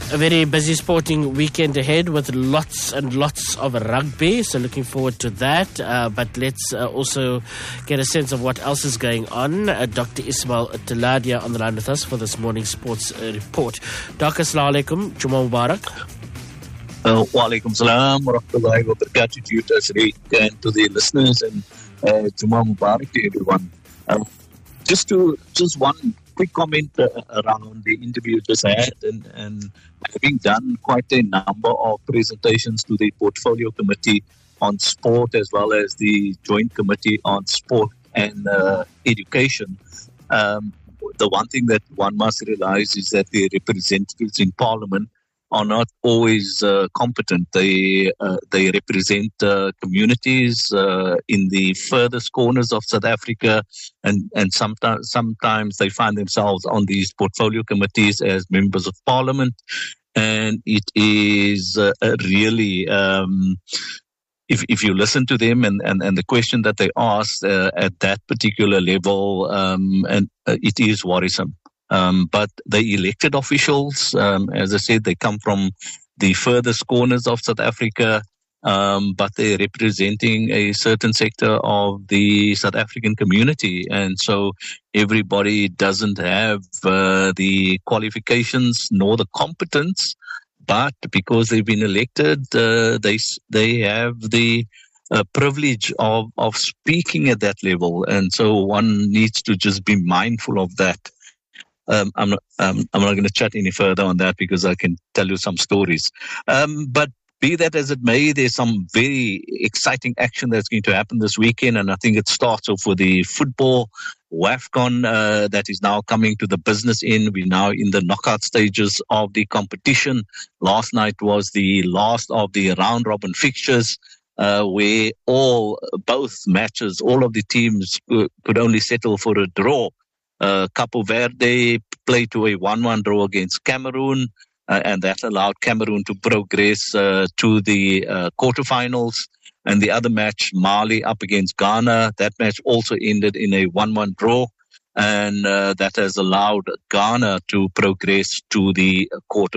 A very busy sporting weekend ahead with lots and lots of rugby. So looking forward to that. But let's also get a sense of what else is going on. Dr. Ismail Taladia on the line with us for this morning's sports report. Dr. Assalamu alaikum. Jummah Mubarak. Wa alaikum salam wa rahmatullahi wa barakatuh to you, Tashreeq, and to the listeners, and Jummah Mubarak to everyone. Just one quick comment around the interview just had, and having done quite a number of presentations to the Portfolio Committee on Sport as well as the Joint Committee on Sport and Education, the one thing that one must realize is that the representatives in Parliament are not always competent. They represent communities in the furthest corners of South Africa, and sometimes they find themselves on these portfolio committees as members of Parliament, and it is really. If you listen to them and the question that they ask at that particular level, and it is worrisome. But the elected officials, as I said, they come from the furthest corners of South Africa, but they're representing a certain sector of the South African community. And so everybody doesn't have the qualifications nor the competence, but because they've been elected, they have the privilege of speaking at that level. And so one needs to just be mindful of that. I'm not going to chat any further on that because I can tell you some stories. But be that as it may, there's some very exciting action that's going to happen this weekend, and I think it starts off with the football WAFCON that is now coming to the business end. We're now in the knockout stages of the competition. Last night was the last of the round-robin fixtures, where both matches, all of the teams could only settle for a draw. Cabo Verde played to a 1-1 draw against Cameroon, and that allowed Cameroon to progress to the quarterfinals. And the other match, Mali up against Ghana, that match also ended in a 1-1 draw, and that has allowed Ghana to progress to the quarterfinals.